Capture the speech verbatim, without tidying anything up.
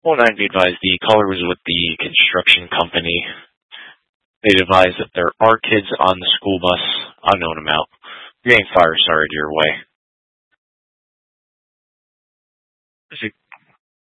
Oh nine, be advised, the caller was with the construction company. They advised that there are kids on the school bus, unknown amount. You're getting fire started your way.